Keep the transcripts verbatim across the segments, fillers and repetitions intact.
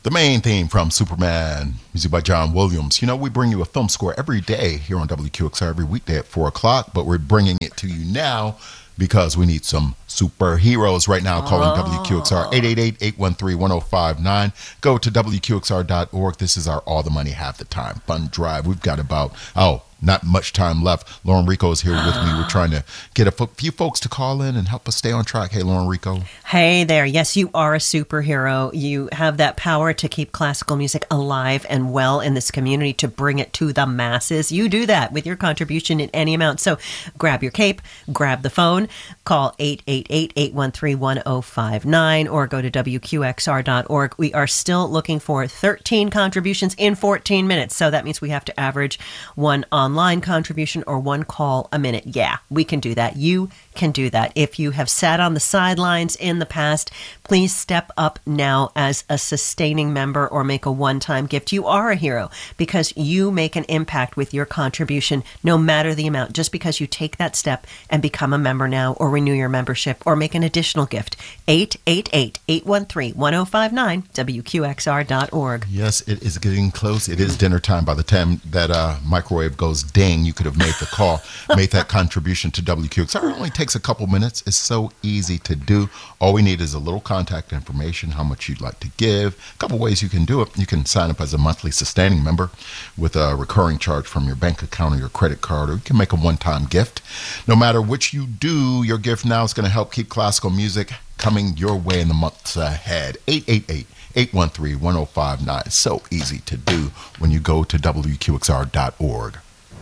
The main theme from Superman, music by John Williams. You know, we bring you a film score every day here on W Q X R every weekday at four o'clock, but we're bringing it to you now because we need some superheroes right now. Calling oh. W Q X R eight eight eight, eight one three, one oh five nine. Go to W Q X R dot org. This is our All the Money Half the Time fund drive. We've got about, oh, not much time left. Lauren Rico is here with me. We're trying to get a few folks to call in and help us stay on track. Hey, Lauren Rico. Hey there. Yes, you are a superhero. You have that power to keep classical music alive and well in this community, to bring it to the masses. You do that with your contribution in any amount. So grab your cape, grab the phone, call eight eight eight, eight one three, one oh five nine, or go to W Q X R dot org. We are still looking for thirteen contributions in fourteen minutes. So that means we have to average one on online contribution or one call a minute. Yeah, we can do that. You can do that. If you have sat on the sidelines in the past, please step up now as a sustaining member or make a one-time gift. You are a hero because you make an impact with your contribution, no matter the amount, just because you take that step and become a member now or renew your membership or make an additional gift. eight eight eight, eight one three, one oh five nine, W Q X R dot org. Yes, it is getting close. It is dinner time. By the time that uh, microwave goes ding, you could have made the call, made that contribution to W Q X R. It only takes a couple minutes. It's so easy to do. All we need is a little contact information, how much you'd like to give. A couple ways you can do it. You can sign up as a monthly sustaining member with a recurring charge from your bank account or your credit card, or you can make a one-time gift. No matter which you do, your gift now is going to help keep classical music coming your way in the months ahead. eight eight eight, eight one three, one oh five nine. So easy to do when you go to W Q X R dot org.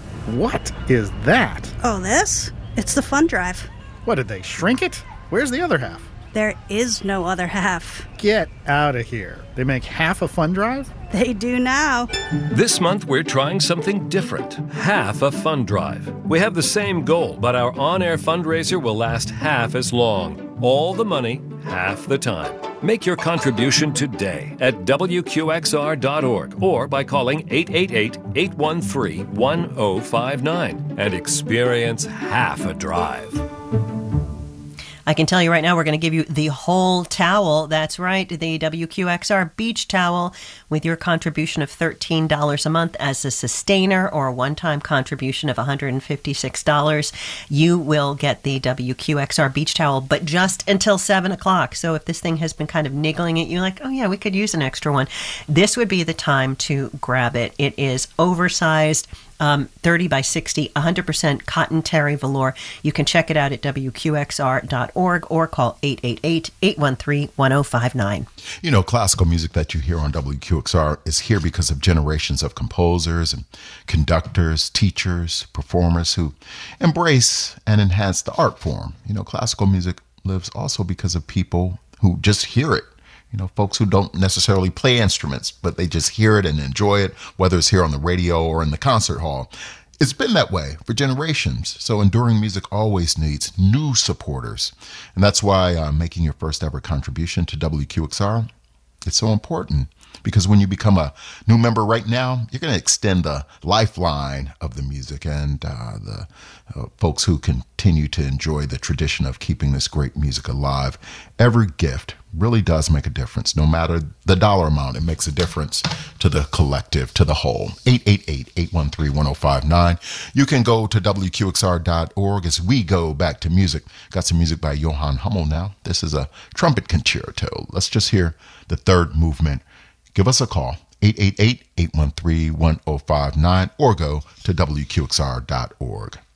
What is that? Oh, this? It's the fund drive. What, did they shrink it? Where's the other half? There is no other half. Get out of here. They make half a fund drive? They do now. This month, we're trying something different. Half a fund drive. We have the same goal, but our on-air fundraiser will last half as long. All the money, half the time. Make your contribution today at W Q X R dot org or by calling eight eight eight, eight one three, one oh five nine and experience half a drive. I can tell you right now, we're going to give you the whole towel. That's right, the W Q X R beach towel with your contribution of thirteen dollars a month as a sustainer or a one-time contribution of one hundred fifty-six dollars. You will get the W Q X R beach towel, but just until seven o'clock. So if this thing has been kind of niggling at you like, oh yeah, we could use an extra one, this would be the time to grab it. It is oversized. Um, thirty by sixty, one hundred percent cotton terry velour. You can check it out at W Q X R dot org or call eight eight eight, eight one three, one oh five nine. You know, classical music that you hear on W Q X R is here because of generations of composers and conductors, teachers, performers who embrace and enhance the art form. You know, classical music lives also because of people who just hear it. You know, folks who don't necessarily play instruments, but they just hear it and enjoy it, whether it's here on the radio or in the concert hall. It's been that way for generations. So enduring music always needs new supporters. And that's why uh, making your first ever contribution to W Q X R is so important. Because when you become a new member right now, you're going to extend the lifeline of the music and uh, the uh, folks who continue to enjoy the tradition of keeping this great music alive. Every gift really does make a difference. No matter the dollar amount, it makes a difference to the collective, to the whole. eight eight eight, eight one three, one oh five nine. You can go to W Q X R dot org as we go back to music. Got some music by Johann Hummel now. This is a trumpet concerto. Let's just hear the third movement. Give us a call, eight eight eight, eight one three, one oh five nine, or go to W Q X R dot org.